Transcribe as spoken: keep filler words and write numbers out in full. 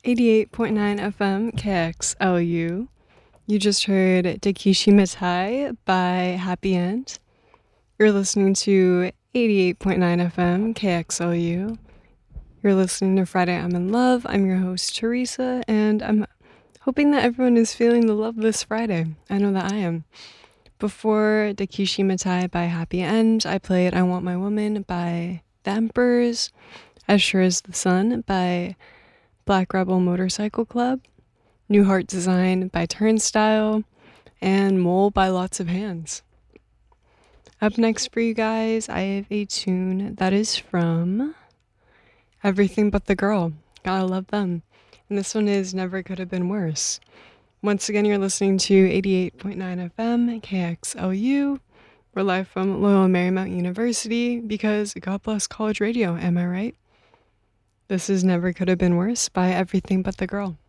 eighty-eight point nine F M K X L U. You just heard Dakishi Mitai by Happy End. You're listening to eighty-eight point nine F M K X L U. You're listening to Friday I'm in Love. I'm your host, Teresa, and I'm hoping that everyone is feeling the love this Friday. I know that I am. Before Dakishi Mitai by Happy End, I played I Want My Woman by The Emperors, As Sure as the Sun by Black Rebel Motorcycle Club, New Heart Design by Turnstile, and Mole by Lots of Hands. Up next for you guys, I have a tune that is from Everything But the Girl. Gotta love them. And this one is Never Could Have Been Worse. Once again, you're listening to eighty-eight point nine F M K X L U. We're live from Loyola Marymount University because God bless college radio, am I right? This is Never Could Have Been Worse by Everything But the Girl.